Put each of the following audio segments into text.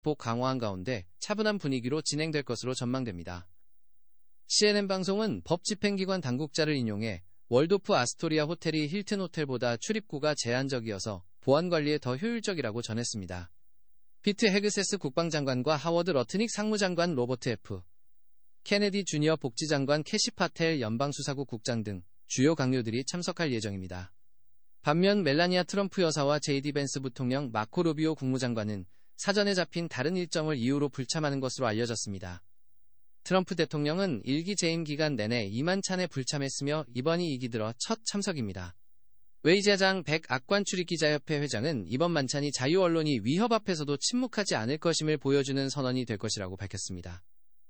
대폭 강화한 가운데 차분한 분위기로 진행될 것으로 전망됩니다. CNN 방송은 법 집행기관 당국자를 인용해 월도프 아스토리아 호텔이 힐튼 호텔보다 출입구가 제한적이어서 보안 관리에 더 효율적이라고 전했습니다. 피트 헤그세스 국방장관과 하워드 러트닉 상무장관, 로버트 F. 케네디 주니어 복지장관, 캐시 파텔 연방수사국 국장 등 주요 강요들이 참석할 예정입니다. 반면 멜라니아 트럼프 여사와 제이디 벤스 부통령, 마코 루비오 국무장관은 사전에 잡힌 다른 일정을 이유로 불참하는 것으로 알려졌습니다. 트럼프 대통령은 일기 재임 기간 내내 2만 차례 불참했으며 이번이 2기 들어 첫 참석입니다. 웨이자장 백악관 출입기자협회 회장은 이번 만찬이 자유 언론이 위협 앞에서도 침묵하지 않을 것임을 보여주는 선언이 될 것이라고 밝혔습니다.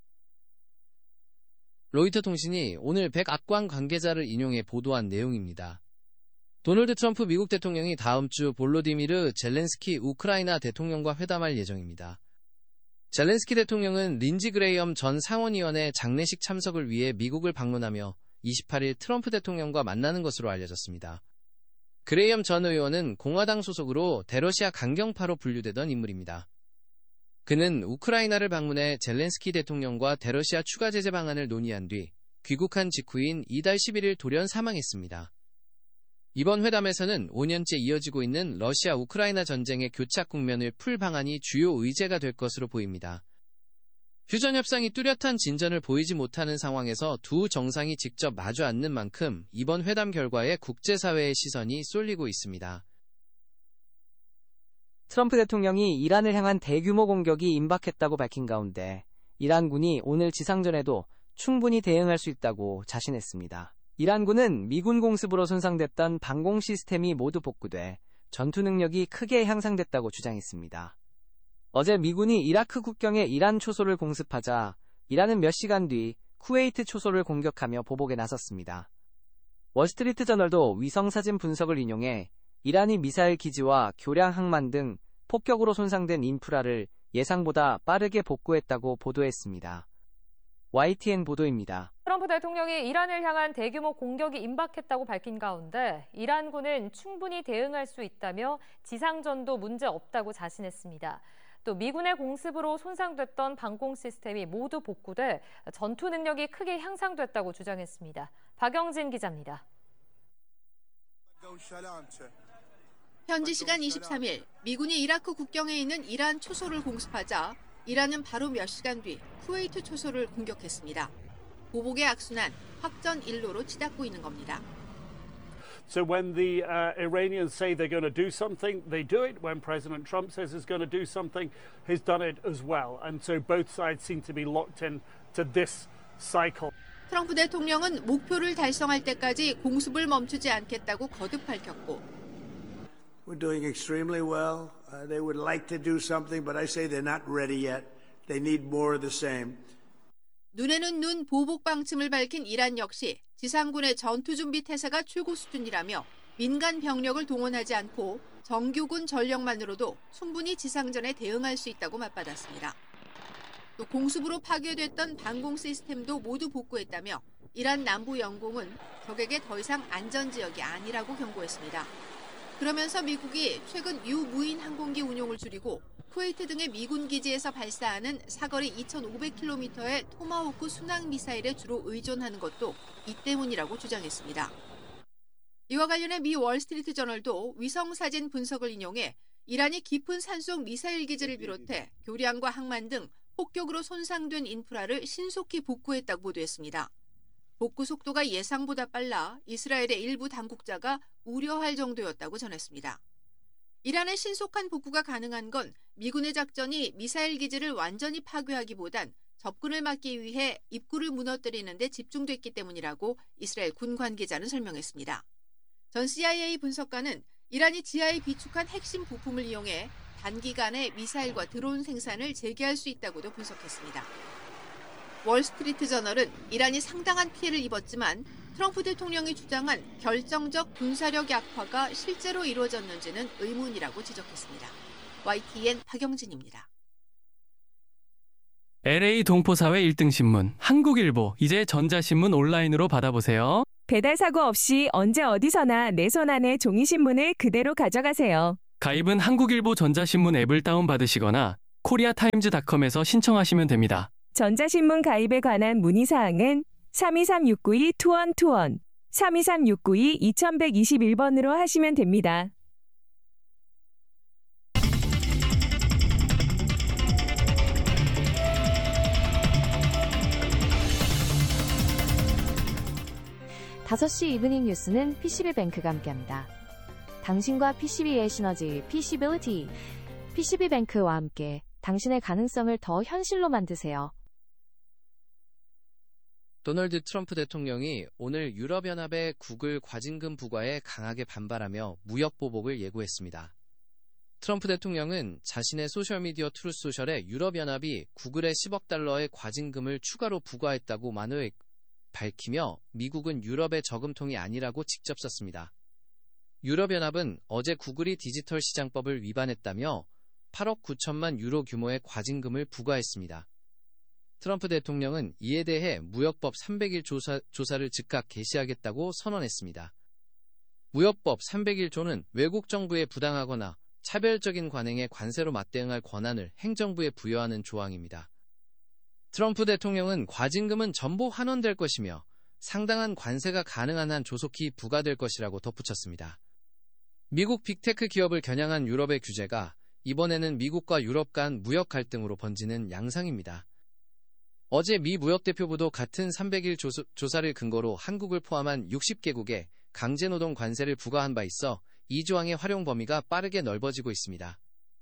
로이터 통신이 오늘 백악관 관계자를 인용해 보도한 내용입니다. 도널드 트럼프 미국 대통령이 다음 주 볼로디미르 젤렌스키 우크라이나 대통령과 회담할 예정입니다. 젤렌스키 대통령은 린지 그레이엄 전 상원의원의 장례식 참석을 위해 미국을 방문하며 28일 트럼프 대통령과 만나는 것으로 알려졌습니다. 그레이엄 전 의원은 공화당 소속으로 대러시아 강경파로 분류되던 인물입니다. 그는 우크라이나를 방문해 젤렌스키 대통령과 대러시아 추가 제재 방안을 논의한 뒤 귀국한 직후인 이달 11일 돌연 사망했습니다. 이번 회담에서는 5년째 이어지고 있는 러시아 우크라이나 전쟁의 교착 국면을 풀 방안이 주요 의제가 될 것으로 보입니다. 휴전 협상이 뚜렷한 진전을 보이지 못하는 상황에서 두 정상이 직접 마주 앉는 만큼 이번 회담 결과에 국제사회의 시선이 쏠리고 있습니다. 트럼프 대통령이 이란을 향한 대규모 공격이 임박했다고 밝힌 가운데 이란군이 오늘 지상전에도 충분히 대응할 수 있다고 자신했습니다. 이란군은 미군 공습으로 손상됐던 방공 시스템이 모두 복구돼 전투 능력이 크게 향상됐다고 주장했습니다. 어제 미군이 이라크 국경에 이란 초소를 공습하자 이란은 몇 시간 뒤 쿠웨이트 초소를 공격하며 보복에 나섰습니다. 월스트리트 저널도 위성사진 분석을 인용해 이란이 미사일 기지와 교량 항만 등 폭격으로 손상된 인프라를 예상보다 빠르게 복구했다고 보도했습니다. YTN 보도입니다. 트럼프 대통령이 이란을 향한 대규모 공격이 임박했다고 밝힌 가운데 이란군은 충분히 대응할 수 있다며 지상전도 문제 없다고 자신했습니다. 또 미군의 공습으로 손상됐던 방공 시스템이 모두 복구돼 전투 능력이 크게 향상됐다고 주장했습니다. 박영진 기자입니다. 현지 시간 23일 미군이 이라크 국경에 있는 이란 초소를 공습하자 이란은 바로 몇 시간 뒤 쿠웨이트 초소를 공격했습니다. 보복에 악순환, 확전 일로로 치닫고 있는 겁니다. So when the Iranians say they're going to do something, they do it. When President Trump says he's going to do something, he's done it as well. And so both sides seem to be locked in to this cycle. 트럼프 대통령은 목표를 달성할 때까지 공습을 멈추지 않겠다고 거듭 밝혔고 We're doing extremely well. They would like to do something, but I say they're not ready yet. They need more of the same. 눈에는 눈 보복 방침을 밝힌 이란 역시 지상군의 전투 준비 태세가 최고 수준이라며 민간 병력을 동원하지 않고 정규군 전력만으로도 충분히 지상전에 대응할 수 있다고 맞받았습니다. 또 공습으로 파괴됐던 방공 시스템도 모두 복구했다며 이란 남부 영공은 적에게 더 이상 안전지역이 아니라고 경고했습니다. 그러면서 미국이 최근 유무인 항공기 운용을 줄이고 쿠웨이트 등의 미군 기지에서 발사하는 사거리 2,500km의 토마호크 순항 미사일에 주로 의존하는 것도 이 때문이라고 주장했습니다. 이와 관련해 미 월스트리트 저널도 위성 사진 분석을 인용해 이란이 깊은 산속 미사일 기지를 비롯해 교량과 항만 등 폭격으로 손상된 인프라를 신속히 복구했다고 보도했습니다. 복구 속도가 예상보다 빨라 이스라엘의 일부 당국자가 우려할 정도였다고 전했습니다. 이란의 신속한 복구가 가능한 건 미군의 작전이 미사일 기지를 완전히 파괴하기보단 접근을 막기 위해 입구를 무너뜨리는 데 집중됐기 때문이라고 이스라엘 군 관계자는 설명했습니다. 전 CIA 분석가는 이란이 지하에 비축한 핵심 부품을 이용해 단기간에 미사일과 드론 생산을 재개할 수 있다고도 분석했습니다. 월스트리트 저널은 이란이 상당한 피해를 입었지만 트럼프 대통령이 주장한 결정적 군사력 약화가 실제로 이루어졌는지는 의문이라고 지적했습니다. YTN 박영진입니다. LA 동포사회 1등 신문 한국일보, 이제 전자신문 온라인으로 받아보세요. 배달 사고 없이 언제 어디서나 내 손 안에 종이신문을 그대로 가져가세요. 가입은 한국일보 전자신문 앱을 다운받으시거나 koreatimes.com에서 신청하시면 됩니다. 전자신문 가입에 관한 문의사항은 323-692-2121, 323-692-2121번으로 하시면 됩니다. 다섯 시 이브닝 뉴스는 PCB뱅크가 함께합니다. 당신과 PCB의 시너지, PC빌리티. PCB뱅크와 함께 당신의 가능성을 더 현실로 만드세요. 도널드 트럼프 대통령이 오늘 유럽연합의 구글 과징금 부과에 강하게 반발하며 무역 보복을 예고했습니다. 트럼프 대통령은 자신의 소셜미디어 트루소셜에 유럽연합이 구글에 10억 달러의 과징금을 추가로 부과했다고 만회해 밝히며 미국은 유럽의 저금통이 아니라고 직접 썼습니다. 유럽연합은 어제 구글이 디지털 시장법을 위반했다며 8억 9천만 유로 규모의 과징금을 부과했습니다. 트럼프 대통령은 이에 대해 무역법 301 조사를 즉각 개시하겠다고 선언했습니다. 무역법 301조는 외국 정부에 부당하거나 차별적인 관행에 관세로 맞대응할 권한을 행정부에 부여하는 조항입니다. 트럼프 대통령은 과징금은 전부 환원될 것이며 상당한 관세가 가능한 한 조속히 부과될 것이라고 덧붙였습니다. 미국 빅테크 기업을 겨냥한 유럽의 규제가 이번에는 미국과 유럽 간 무역 갈등으로 번지는 양상입니다. 어제 미 무역대표부도 같은 301 조사를 근거로 한국을 포함한 60개국에 강제노동 관세를 부과한 바 있어 이 조항의 활용 범위가 빠르게 넓어지고 있습니다.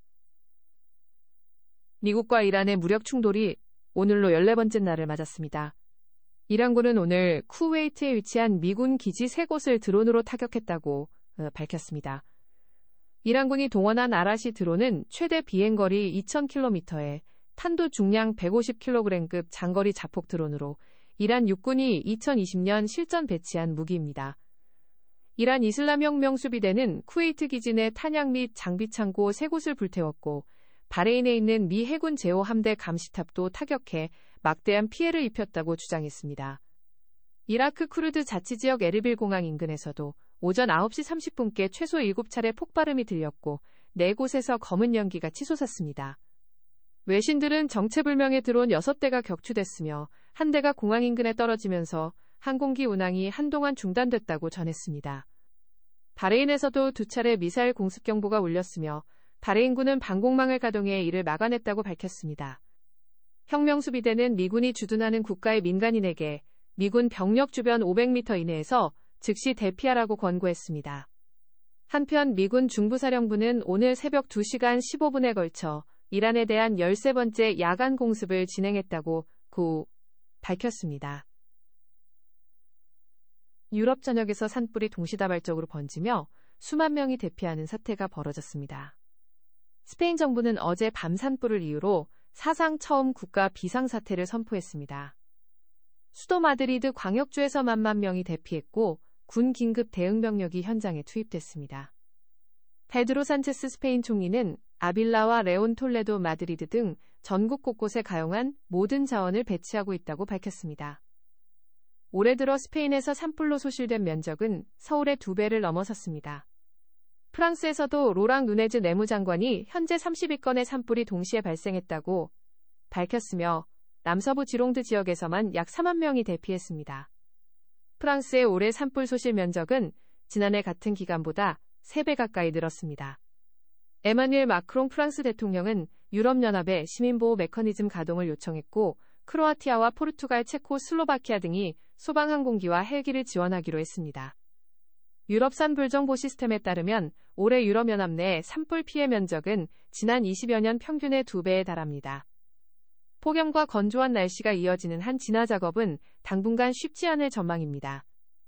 미국과 이란의 무력 충돌이 오늘로 14번째 날을 맞았습니다. 이란군은 오늘 쿠웨이트에 위치한 미군 기지 3곳을 드론으로 타격했다고 밝혔습니다. 이란군이 동원한 아라시 드론은 최대 비행거리 2,000km에 탄도 중량 150kg급 장거리 자폭 드론으로 이란 육군이 2020년 실전 배치한 무기입니다. 이란 이슬람혁명 수비대는 쿠웨이트 기지 내 탄약 및 장비 창고 3곳을 불태웠고 바레인에 있는 미 해군 제호 함대 감시탑도 타격해 막대한 피해를 입혔다고 주장했습니다. 이라크 쿠르드 자치지역 에르빌 공항 인근에서도 오전 9시 30분께 최소 7차례 폭발음이 들렸고 4곳에서 검은 연기가 치솟았습니다. 외신들은 정체불명의 드론 6대가 격추됐으며 한 대가 공항 인근에 떨어지면서 항공기 운항이 한동안 중단됐다고 전했습니다. 바레인에서도 2차례 미사일 공습 경보가 울렸으며 바레인군은 방공망을 가동해 이를 막아냈다고 밝혔습니다. 혁명수비대는 미군이 주둔하는 국가의 민간인에게 미군 병력 주변 500m 이내에서 즉시 대피하라고 권고했습니다. 한편 미군 중부사령부는 오늘 새벽 2시간 15분에 걸쳐 이란에 대한 13번째 야간 공습을 진행했다고 밝혔습니다. 유럽 전역에서 산불이 동시다발적으로 번지며 수만 명이 대피하는 사태가 벌어졌습니다. 스페인 정부는 어제 밤 산불을 이유로 사상 처음 국가 비상사태를 선포했습니다. 수도 마드리드 광역주에서 만 명이 대피했고 군 긴급 대응병력이 현장에 투입됐습니다. 페드로 산체스 스페인 총리는 아빌라와 레온 톨레도 마드리드 등 전국 곳곳에 가용한 모든 자원을 배치하고 있다고 밝혔습니다. 올해 들어 스페인에서 산불로 소실된 면적은 서울의 2배를 넘어섰습니다. 프랑스에서도 로랑 누네즈 내무장관이 현재 32건의 산불이 동시에 발생했다고 밝혔으며 남서부 지롱드 지역에서만 약 4만 명이 대피했습니다. 프랑스의 올해 산불 소실 면적은 지난해 같은 기간보다 3배 가까이 늘었습니다. 에마뉘엘 마크롱 프랑스 대통령은 유럽연합에 시민보호 메커니즘 가동을 요청했고 크로아티아와 포르투갈, 체코, 슬로바키아 등이 소방항공기와 헬기를 지원하기로 했습니다. 유럽산 불정보 시스템에 따르면 올해 유럽연합 내 산불 피해 면적은 지난 20여 년 평균의 2배에 달합니다. 폭염과 건조한 날씨가 이어지는 한 진화 작업은 당분간 쉽지 않을 전망입니다.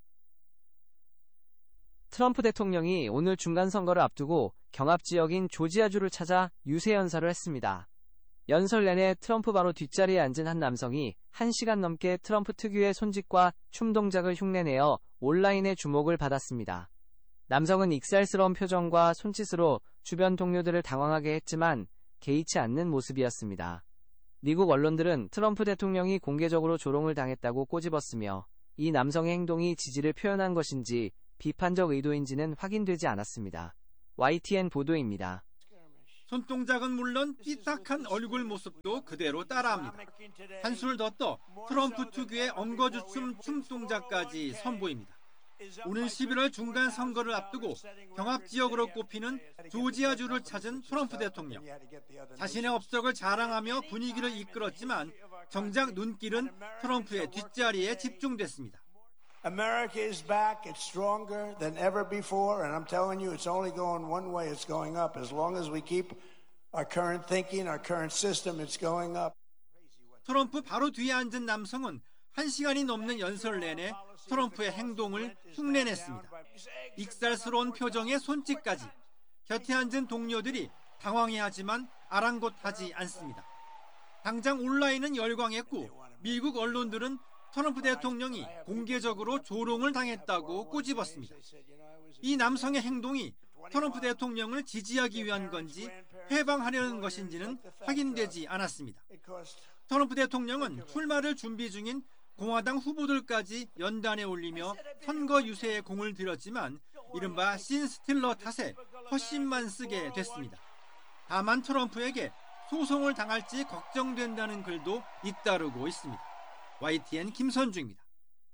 트럼프 대통령이 오늘 중간선거를 앞두고 경합지역인 조지아주를 찾아 유세연설을 했습니다. 연설 내내 트럼프 바로 뒷자리에 앉은 한 남성이 1시간 넘게 트럼프 특유의 손짓과 춤 동작을 흉내내어 온라인의 주목을 받았습니다. 남성은 익살스러운 표정과 손짓으로 주변 동료들을 당황하게 했지만 개의치 않는 모습이었습니다. 미국 언론들은 트럼프 대통령이 공개적으로 조롱을 당했다고 꼬집었으며 이 남성의 행동이 지지를 표현한 것인지 비판적 의도인지는 확인되지 않았습니다. YTN 보도입니다. 손동작은 물론 삐딱한 얼굴 모습도 그대로 따라합니다. 한술 더 떠 트럼프 특유의 엉거주춤 춤 동작까지 선보입니다. 오는 11월 중간 선거를 앞두고 경합 지역으로 꼽히는 조지아주를 찾은 트럼프 대통령. 자신의 업적을 자랑하며 분위기를 이끌었지만 정작 눈길은 트럼프의 뒷자리에 집중됐습니다. America is back. It's stronger than ever before. And I'm telling you, it's only going one way. It's going up. As long as we keep our current thinking, our current system, it's going up. 트럼프 바로 뒤에 앉은 남성은 1시간이 넘는 연설 내내 트럼프의 행동을 흉내냈습니다. 익살스러운 표정에 손짓까지. 곁에 앉은 동료들이 당황해하지만 아랑곳하지 않습니다. 당장 온라인은 열광했고 미국 언론들은 트럼프 대통령이 공개적으로 조롱을 당했다고 꼬집었습니다. 이 남성의 행동이 트럼프 대통령을 지지하기 위한 건지 해방하려는 것인지는 확인되지 않았습니다. 트럼프 대통령은 출마를 준비 중인 공화당 후보들까지 연단에 올리며 선거 유세에 공을 들였지만 이른바 신 스틸러 탓에 헛심만 쓰게 됐습니다. 다만 트럼프에게 소송을 당할지 걱정된다는 글도 잇따르고 있습니다. YTN 김선주입니다.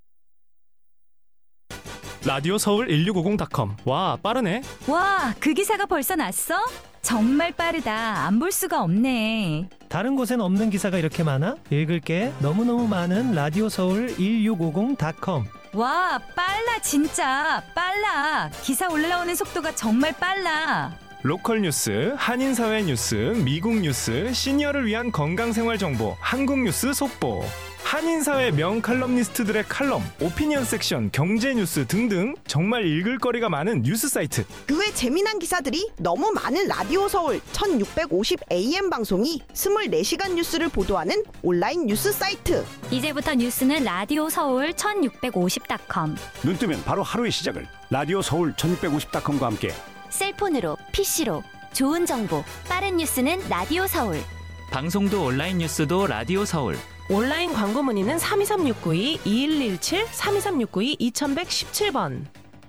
라디오 서울 1650.com. 와, 빠르네. 와, 그 기사가 벌써 났어? 정말 빠르다. 안 볼 수가 없네. 다른 곳엔 없는 기사가 이렇게 많아? 읽을게. 너무너무 많은 라디오 서울 1650.com. 와, 빨라 진짜. 빨라. 기사 올라오는 속도가 정말 빨라. 로컬 뉴스, 한인사회 뉴스, 미국 뉴스, 시니어를 위한 건강생활 정보, 한국 뉴스 속보. 한인사회 명칼럼니스트들의 칼럼, 오피니언 섹션, 경제 뉴스 등등 정말 읽을 거리가 많은 뉴스 사이트. 그 외 재미난 기사들이 너무 많은 라디오 서울 1650 AM 방송이 24시간 뉴스를 보도하는 온라인 뉴스 사이트. 이제부터 뉴스는 라디오 서울 1650.com. 눈 뜨면 바로 하루의 시작을 라디오 서울 1650.com과 함께. 셀폰으로, PC로 좋은 정보, 빠른 뉴스는 라디오 서울. 방송도 온라인 뉴스도 라디오 서울. 온라인 광고 문의는 323-692-2117, 323-692-2117번.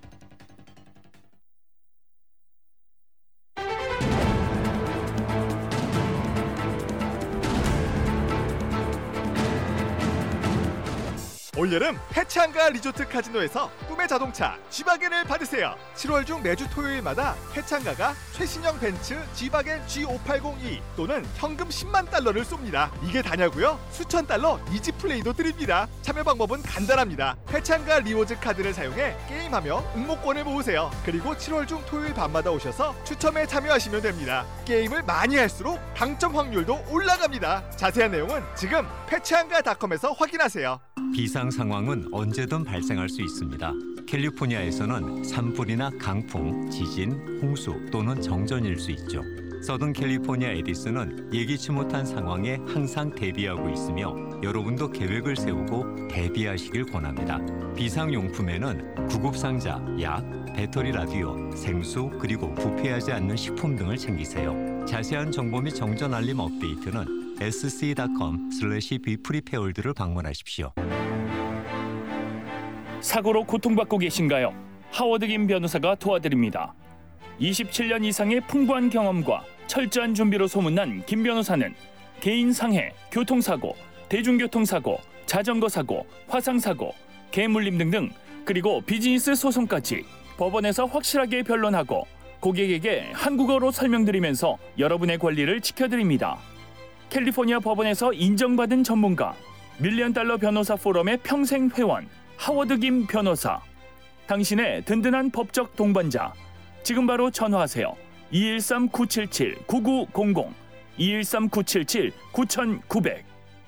올여름 해창가 리조트 카지노에서 꿈의 자동차 G바겐을 받으세요. 7월 중 매주 토요일마다 해창가가 최신형 벤츠 G바겐 G5802 또는 현금 10만 달러를 쏩니다. 이게 다냐고요? 수천 달러 이지 플레이도 드립니다. 참여 방법은 간단합니다. 해창가 리워즈 카드를 사용해 게임하며 응모권을 모으세요. 그리고 7월 중 토요일 밤마다 오셔서 추첨에 참여하시면 됩니다. 게임을 많이 할수록 당첨 확률도 올라갑니다. 자세한 내용은 지금 해창가.com에서 확인하세요. 비상 상황은 언제든 발생할 수 있습니다. 캘리포니아에서는 산불이나 강풍, 지진, 홍수 또는 정전일 수 있죠. 서든 캘리포니아 에디슨은 예기치 못한 상황에 항상 대비하고 있으며 여러분도 계획을 세우고 대비하시길 권합니다. 비상용품에는 구급상자, 약, 배터리 라디오, 생수 그리고 부패하지 않는 식품 등을 챙기세요. 자세한 정보 및 정전 알림 업데이트는 sc.com/beprepared를 방문하십시오. 사고로 고통받고 계신가요? 하워드 김 변호사가 도와드립니다. 27년 이상의 풍부한 경험과 철저한 준비로 소문난 김 변호사는 개인 상해, 교통사고, 대중교통사고, 자전거 사고, 화상사고, 개물림 등등 그리고 비즈니스 소송까지 법원에서 확실하게 변론하고 고객에게 한국어로 설명드리면서 여러분의 권리를 지켜드립니다. 캘리포니아 법원에서 인정받은 전문가, $1,000,000 변호사 포럼의 평생 회원, 하워드 김 변호사. 당신의 든든한 법적 동반자. 지금 바로 전화하세요. 213-977-9900, 213-977-9900.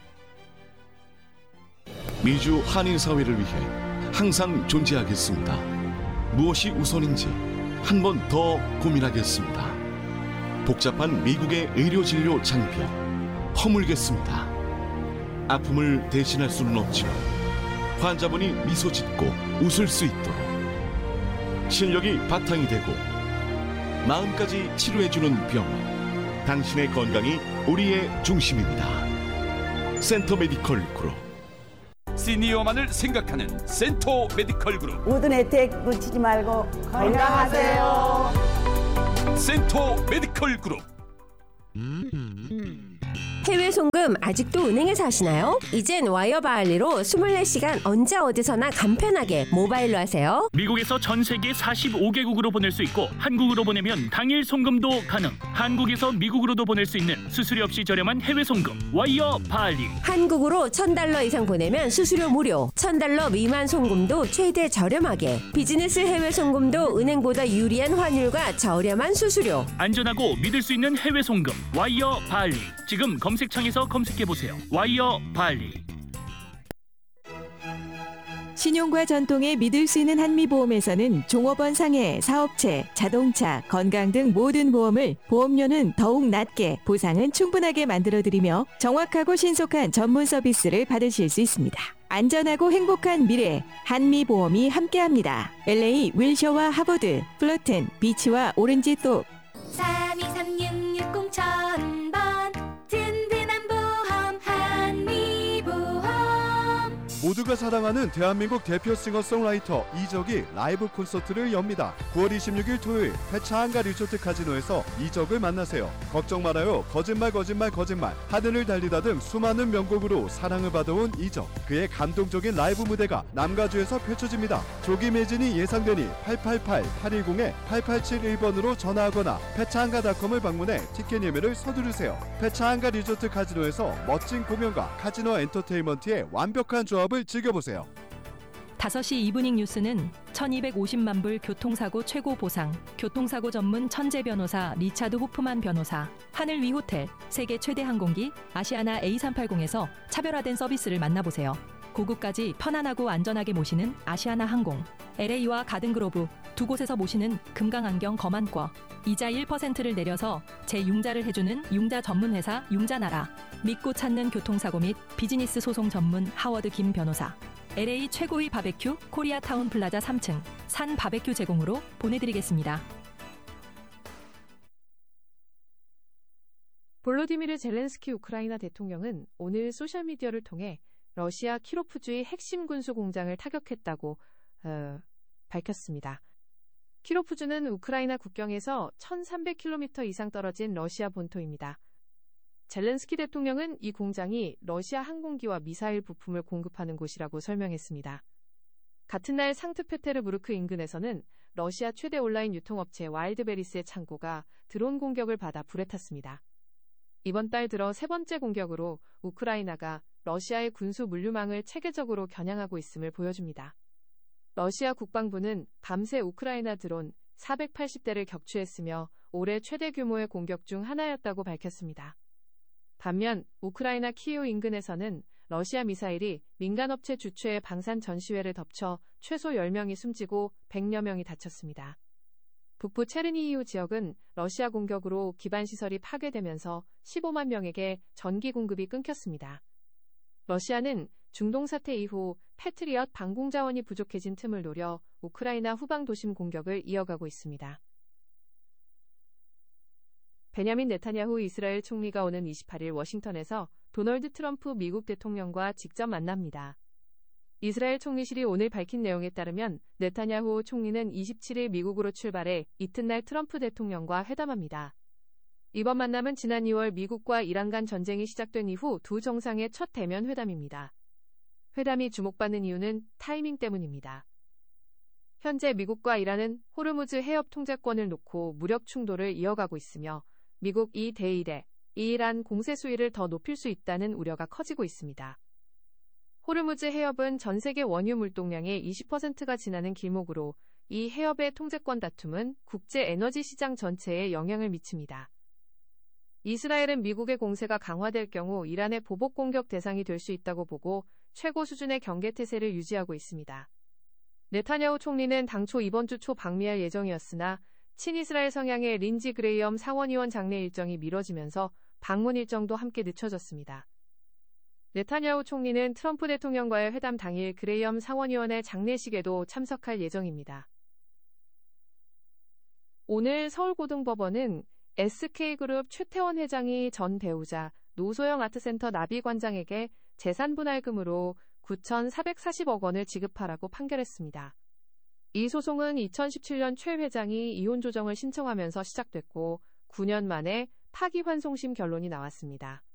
미주 한인사회를 위해 항상 존재하겠습니다. 무엇이 우선인지 한 번 더 고민하겠습니다. 복잡한 미국의 의료진료 장벽 허물겠습니다. 아픔을 대신할 수는 없지만 환자분이 미소 짓고 웃을 수 있도록 실력이 바탕이 되고 마음까지 치료해주는 병원. 당신의 건강이 우리의 중심입니다. 센터 메디컬 그룹. 시니어만을 생각하는 센터 메디컬 그룹. 모든 혜택 놓치지 말고 건강하세요. 센터 메디컬 그룹. 해외 송금 아직도 은행에서 하시나요? 이젠 와이어 바할리로 24시간 언제 어디서나 간편하게 모바일로 하세요. 미국에서 전 세계 45개국으로 보낼 수 있고 한국으로 보내면 당일 송금도 가능. 한국에서 미국으로도 보낼 수 있는 수수료 없이 저렴한 해외 송금 와이어 바할리. 한국으로 $1,000 이상 보내면 수수료 무료. $1,000 미만 송금도 최대 저렴하게. 비즈니스 해외 송금도 은행보다 유리한 환율과 저렴한 수수료. 안전하고 믿을 수 있는 해외 송금 와이어 바할리. 지금 검색창에서 검색해보세요. 와이어 바할리. 신용과 전통에 믿을 수 있는 한미보험에서는 종업원 상해, 사업체, 자동차, 건강 등 모든 보험을 보험료는 더욱 낮게, 보상은 충분하게 만들어드리며 정확하고 신속한 전문 서비스를 받으실 수 있습니다. 안전하고 행복한 미래, 한미보험이 함께합니다. LA 윌셔와 하버드, 플러튼, 비치와 오렌지 또 323660,000번 든든한 보험 한미보험. 모두가 사랑하는 대한민국 대표 싱어송라이터 이적이 라이브 콘서트를 엽니다. 9월 26일 토요일 페차한가 리조트 카지노에서 이적을 만나세요. 걱정 말아요. 거짓말 하늘을 달리다 등 수많은 명곡으로 사랑을 받아온 이적. 그의 감동적인 라이브 무대가 남가주에서 펼쳐집니다. 조기 매진이 예상되니 888-810-8871번으로 전화하거나 페차한가닷컴을 방문해 티켓 예매를 서두르세요. 페차한가 리조트 카지노에서 멋진 공연과 카지노 엔터테인먼트의 완벽한 조합을 즐겨보세요. 5시 이브닝 뉴스는 1250만 불 교통사고 최고 보상, 교통사고 전문 천재 변호사 리차드 호프만 변호사, 하늘 위 호텔, 세계 최대 항공기 아시아나 A380에서 차별화된 서비스를 만나보세요. 고국까지 편안하고 안전하게 모시는 아시아나 항공, LA와 가든그로브 두 곳에서 모시는 금강안경 검안과, 이자 1%를 내려서 재융자를 해주는 융자 전문회사 융자나라, 믿고 찾는 교통사고 및 비즈니스 소송 전문 하워드 김 변호사, LA 최고의 바베큐 코리아타운 플라자 3층 산 바베큐 제공으로 보내드리겠습니다. 볼로디미르 젤렌스키 우크라이나 대통령은 오늘 소셜미디어를 통해 러시아 키로프주의 핵심 군수 공장을 타격했다고 밝혔습니다. 키로프주는 우크라이나 국경에서 1,300km 이상 떨어진 러시아 본토입니다. 젤렌스키 대통령은 이 공장이 러시아 항공기와 미사일 부품을 공급하는 곳이라고 설명했습니다. 같은 날 상트페테르부르크 인근에서는 러시아 최대 온라인 유통업체 와일드베리스의 창고가 드론 공격을 받아 불에 탔습니다. 이번 달 들어 세 번째 공격으로 우크라이나가 러시아의 군수 물류망을 체계적으로 겨냥하고 있음을 보여줍니다. 러시아 국방부는 밤새 우크라이나 드론 480대를 격추했으며 올해 최대 규모의 공격 중 하나였다고 밝혔습니다. 반면 우크라이나 키이우 인근에서는 러시아 미사일이 민간업체 주최의 방산 전시회를 덮쳐 최소 10명이 숨지고 100여 명이 다쳤습니다. 북부 체르니히우 지역은 러시아 공격으로 기반시설이 파괴되면서 15만 명에게 전기 공급이 끊겼습니다. 러시아는 중동 사태 이후 패트리엇 방공 자원이 부족해진 틈을 노려 우크라이나 후방 도심 공격을 이어가고 있습니다. 베냐민 네타냐후 이스라엘 총리가 오는 28일 워싱턴에서 도널드 트럼프 미국 대통령과 직접 만납니다. 이스라엘 총리실이 오늘 밝힌 내용에 따르면 네타냐후 총리는 27일 미국으로 출발해 이튿날 트럼프 대통령과 회담합니다. 이번 만남은 지난 2월 미국과 이란 간 전쟁이 시작된 이후 두 정상의 첫 대면 회담입니다. 회담이 주목받는 이유는 타이밍 때문입니다. 현재 미국과 이란은 호르무즈 해협 통제권을 놓고 무력 충돌을 이어가고 있으며 미국 대1에 이란 공세 수위를 더 높일 수 있다는 우려가 커지고 있습니다. 호르무즈 해협은 전 세계 원유 물동량의 20%가 지나는 길목으로 이 해협의 통제권 다툼은 국제 에너지 시장 전체에 영향을 미칩니다. 이스라엘은 미국의 공세가 강화될 경우 이란의 보복 공격 대상이 될 수 있다고 보고 최고 수준의 경계태세를 유지하고 있습니다. 네타냐후 총리는 당초 이번 주 초 방미할 예정이었으나 친이스라엘 성향의 린지 그레이엄 상원의원 장례 일정이 미뤄지면서 방문 일정도 함께 늦춰졌습니다. 네타냐후 총리는 트럼프 대통령과의 회담 당일 그레이엄 상원의원의 장례식에도 참석할 예정입니다. 오늘 서울고등법원은 SK그룹 최태원 회장이 전 배우자 노소영 아트센터 나비관장에게 재산분할금으로 9,440억 원을 지급하라고 판결했습니다. 이 소송은 2017년 최 회장이 이혼 조정을 신청하면서 시작됐고 9년 만에 파기환송심 결론이 나왔습니다.